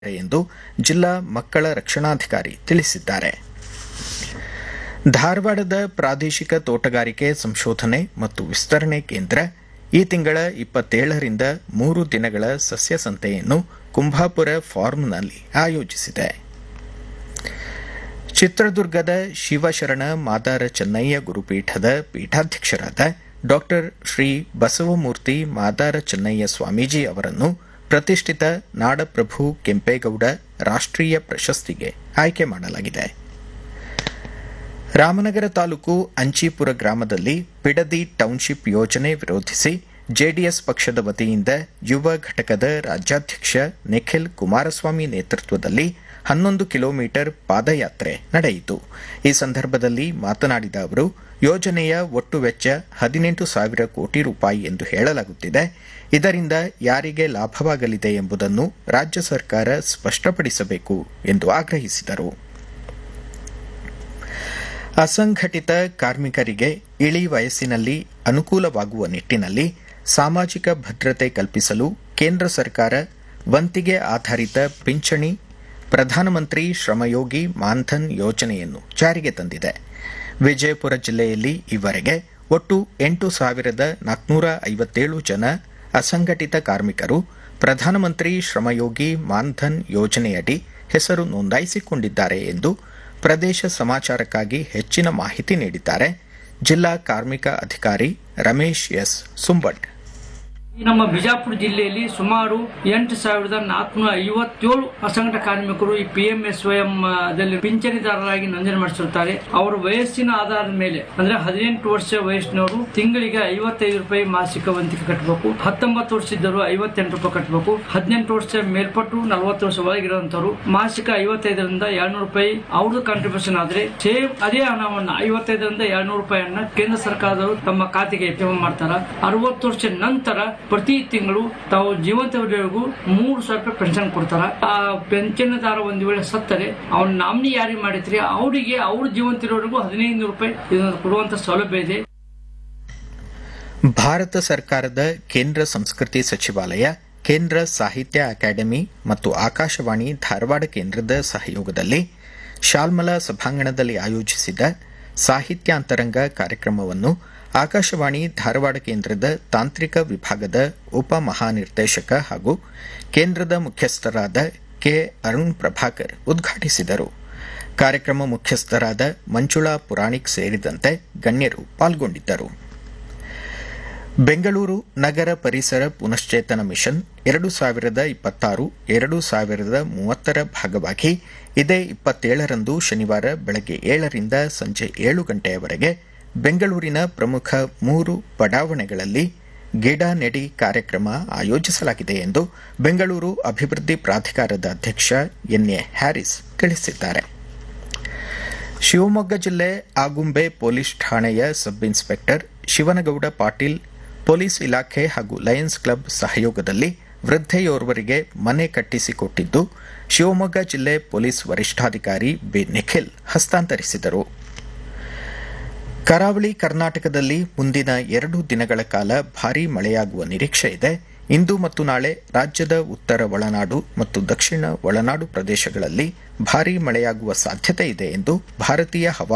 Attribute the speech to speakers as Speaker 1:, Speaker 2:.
Speaker 1: ಎಂದು ಜಿಲ್ಲಾ ಮಕ್ಕಳ ರಕ್ಷಣಾಧಿಕಾರಿ ತಿಳಿಸಿದ್ದಾರೆ. ಧಾರವಾಡದ ಪ್ರಾದೇಶಿಕ ತೋಟಗಾರಿಕೆ ಸಂಶೋಧನೆ ಮತ್ತು ವಿಸ್ತರಣೆ ಕೇಂದ್ರ ಈ ತಿಂಗಳ 27ರಿಂದ 3 ದಿನಗಳ ಸಸ್ಯ ಸಂತೆಯನ್ನು ಕುಂಭಾಪುರ ಫಾರ್ಮ್ನಲ್ಲಿ ಆಯೋಜಿಸಿದೆ. ಚಿತ್ರದುರ್ಗದ ಶಿವಶರಣ ಮಾದಾರ ಚೆನ್ನಯ್ಯ ಗುರುಪೀಠದ ಪೀಠಾಧ್ಯಕ್ಷರಾದ ಡಾ ಶ್ರೀ ಬಸವಮೂರ್ತಿ ಮಾದಾರ ಚೆನ್ನಯ್ಯ ಸ್ವಾಮೀಜಿ ಅವರನ್ನು ಪ್ರತಿಷ್ಠಿತ ನಾಡಪ್ರಭು ಕೆಂಪೇಗೌಡ ರಾಷ್ಟ್ರೀಯ ಪ್ರಶಸ್ತಿಗೆ ಆಯ್ಕೆ ಮಾಡಲಾಗಿದೆ. ರಾಮನಗರ ತಾಲೂಕು ಅಂಚೀಪುರ ಗ್ರಾಮದಲ್ಲಿ ಬಿಡದಿ ಟೌನ್ಶಿಪ್ ಯೋಜನೆ ವಿರೋಧಿಸಿ ಜೆಡಿಎಸ್ ಪಕ್ಷದ ವತಿಯಿಂದ ಯುವ ಘಟಕದ ರಾಜ್ಯಾಧ್ಯಕ್ಷ ನಿಖಿಲ್ ಕುಮಾರಸ್ವಾಮಿ ನೇತೃತ್ವದಲ್ಲಿ 11 ಕಿಲೋಮೀಟರ್ ಪಾದಯಾತ್ರೆ ನಡೆಯಿತು. ಈ ಸಂದರ್ಭದಲ್ಲಿ ಮಾತನಾಡಿದ ಅವರು, ಯೋಜನೆಯ ಒಟ್ಟು ವೆಚ್ಚ 18,000 ಕೋಟಿ ರೂಪಾಯಿ ಎಂದು ಹೇಳಲಾಗುತ್ತಿದೆ. ಇದರಿಂದ ಯಾರಿಗೆ ಲಾಭವಾಗಲಿದೆ ಎಂಬುದನ್ನು ರಾಜ್ಯ ಸರ್ಕಾರ ಸ್ಪಷ್ಟಪಡಿಸಬೇಕು ಎಂದು ಆಗ್ರಹಿಸಿದರು. ಅಸಂಘಟಿತ ಕಾರ್ಮಿಕರಿಗೆ ಇಳಿ ವಯಸ್ಸಿನಲ್ಲಿ ಅನುಕೂಲವಾಗುವ ನಿಟ್ಟಿನಲ್ಲಿ ಸಾಮಾಜಿಕ ಭದ್ರತೆ ಕಲ್ಪಿಸಲು ಕೇಂದ್ರ ಸರ್ಕಾರ ವಂತಿಗೆ ಆಧಾರಿತ ಪಿಂಚಣಿ ಪ್ರಧಾನಮಂತ್ರಿ ಶ್ರಮಯೋಗಿ ಮಾನ್ಧನ್ ಯೋಜನೆಯನ್ನು ಜಾರಿಗೆ ತಂದಿದೆ. ವಿಜಯಪುರ ಜಿಲ್ಲೆಯಲ್ಲಿ ಈವರೆಗೆ ಒಟ್ಟು 8,457 ಜನ ಅಸಂಘಟಿತ ಕಾರ್ಮಿಕರು ಪ್ರಧಾನಮಂತ್ರಿ ಶ್ರಮಯೋಗಿ ಮಾನ್ಧನ್ ಯೋಜನೆಯಡಿ ಹೆಸರು ನೋಂದಾಯಿಸಿಕೊಂಡಿದ್ದಾರೆ ಎಂದು ಪ್ರದೇಶ ಸಮಾಚಾರಕ್ಕಾಗಿ ಹೆಚ್ಚಿನ ಮಾಹಿತಿ ನೀಡಿದ್ದಾರೆ ಜಿಲ್ಲಾ ಕಾರ್ಮಿಕ ಅಧಿಕಾರಿ ರಮೇಶ್ ಎಸ್ ಸುಂಬಟ್.
Speaker 2: ನಮ್ಮ ಬಿಜಾಪುರ ಜಿಲ್ಲೆಯಲ್ಲಿ ಸುಮಾರು 8,457 ಅಸಂಘಟಿತ ಕಾರ್ಮಿಕರು ಈ PMSYM ದಲ್ಲಿ ಪಿಂಚಣಿದಾರರಾಗಿ ನೋಂದಣಿ ಮಾಡಿಸಿರುತ್ತಾರೆ. ಅವರ ವಯಸ್ಸಿನ ಆಧಾರದ ಮೇಲೆ ಅಂದ್ರೆ 18 ವರ್ಷ ವಯಸ್ಸಿನವರು ತಿಂಗಳಿಗೆ 55 ರೂಪಾಯಿ ಮಾಸಿಕ ವಂತಿಕೆ ಕಟ್ಟಬೇಕು. 19 ವರ್ಷದವರು 58 ರೂಪಾಯಿ ಕಟ್ಟಬೇಕು. 18 ವರ್ಷ ಮೇಲ್ಪಟ್ಟು 40 ವರ್ಷ ಒಳಗಿರುವಂತವರು ಮಾಸಿಕ 55ರಿಂದ 200 ರೂಪಾಯಿ ಅವ್ರದ್ದು ಕಾಂಟ್ರಿಬ್ಯೂಷನ್ ಆದ್ರೆ ಸೇಮ್ ಅದೇ ಹಣವನ್ನ 55ರಿಂದ 200 ರೂಪಾಯಿಯನ್ನ ಕೇಂದ್ರ ಸರ್ಕಾರದವರು ತಮ್ಮ ಖಾತೆಗೆ ಜಮಾ ಮಾಡ್ತಾರ. 60 ವರ್ಷ ನಂತರ ಪ್ರತಿ ತಿಂಗಳು ತಾವು ಜೀವಂತವರೆಗೂ 3,000 ರೂಪಾಯಿ ಪೆನ್ಷನ್ ಕೊಡ್ತಾರ. ಆ ಪೆನ್ಷನ್ದಾರ ಒಂದು ವೇಳೆ ಸತ್ತರೆ ಅವ್ನ ನಾಮಿನಿ ಯಾರಿಗೆ ಮಾಡಿದ್ರಿ ಅವರಿಗೆ ಅವ್ರ ಜೀವಂತಿರೋವರೆಗೂ 15 ರೂಪಾಯಿ ಕೊಡುವಂತ ಸೌಲಭ್ಯ ಇದೆ.
Speaker 1: ಭಾರತ ಸರ್ಕಾರದ ಕೇಂದ್ರ ಸಂಸ್ಕೃತಿ ಸಚಿವಾಲಯ, ಕೇಂದ್ರ ಸಾಹಿತ್ಯ ಅಕಾಡೆಮಿ ಮತ್ತು ಆಕಾಶವಾಣಿ ಧಾರವಾಡ ಕೇಂದ್ರದ ಸಹಯೋಗದಲ್ಲಿ ಶಾಲ್ಮಲಾ ಸಭಾಂಗಣದಲ್ಲಿ ಆಯೋಜಿಸಿದ ಸಾಹಿತ್ಯಾಂತರಂಗ ಕಾರ್ಯಕ್ರಮವನ್ನು ಆಕಾಶವಾಣಿ ಧಾರವಾಡ ಕೇಂದ್ರದ ತಾಂತ್ರಿಕ ವಿಭಾಗದ ಉಪ ಮಹಾನಿರ್ದೇಶಕ ಹಾಗೂ ಕೇಂದ್ರದ ಮುಖ್ಯಸ್ಥರಾದ ಕೆ ಅರುಣ್ ಪ್ರಭಾಕರ್ ಉದ್ಘಾಟಿಸಿದರು. ಕಾರ್ಯಕ್ರಮ ಮುಖ್ಯಸ್ಥರಾದ ಮಂಜುಳಾ ಪುರಾಣಿಕ್ ಸೇರಿದಂತೆ ಗಣ್ಯರು ಪಾಲ್ಗೊಂಡಿದ್ದರು. ಬೆಂಗಳೂರು ನಗರ ಪರಿಸರ ಪುನಶ್ಚೇತನ ಮಿಷನ್ 2026-2030 ಭಾಗವಾಗಿ ಇದೇ 27ರಂದು ಶನಿವಾರ ಬೆಳಗ್ಗೆ 7ರಿಂದ ಸಂಜೆ 7 ಗಂಟೆಯವರೆಗೆ ಬೆಂಗಳೂರಿನ ಪ್ರಮುಖ 3 ಬಡಾವಣೆಗಳಲ್ಲಿ ಗಿಡ ನೆಡಿ ಕಾರ್ಯಕ್ರಮ ಆಯೋಜಿಸಲಾಗಿದೆ ಎಂದು ಬೆಂಗಳೂರು ಅಭಿವೃದ್ಧಿ ಪ್ರಾಧಿಕಾರದ ಅಧ್ಯಕ್ಷ ಎನ್ಎ ಹ್ಯಾರಿಸ್ ತಿಳಿಸಿದ್ದಾರೆ. ಶಿವಮೊಗ್ಗ ಜಿಲ್ಲೆ ಆಗುಂಬೆ ಪೊಲೀಸ್ ಠಾಣೆಯ sub inspector Shivanagouda Patil police ಇಲಾಖೆ ಹಾಗೂ ಲಯನ್ಸ್ ಕ್ಲಬ್ ಸಹಯೋಗದಲ್ಲಿ ವೃದ್ಧೆಯೋರ್ವರಿಗೆ ಮನೆ ಕಟ್ಟಿಸಿಕೊಟ್ಟಿದ್ದು ಶಿವಮೊಗ್ಗ ಜಿಲ್ಲೆ ಪೊಲೀಸ್ ವರಿಷ್ಠಾಧಿಕಾರಿ ಬಿ ನಿಖಿಲ್ ಹಸ್ತಾಂತರಿಸಿದರು. ಕರಾವಳಿ ಕರ್ನಾಟಕದಲ್ಲಿ ಮುಂದಿನ 2 ದಿನಗಳ ಕಾಲ ಭಾರೀ ಮಳೆಯಾಗುವ ನಿರೀಕ್ಷೆ ಇದೆ. ಇಂದು ಮತ್ತು ನಾಳೆ ರಾಜ್ಯದ ಉತ್ತರ ಒಳನಾಡು ಮತ್ತು ದಕ್ಷಿಣ ಒಳನಾಡು ಪ್ರದೇಶಗಳಲ್ಲಿ ಭಾರೀ ಮಳೆಯಾಗುವ ಸಾಧ್ಯತೆ ಇದೆ ಎಂದು ಭಾರತೀಯ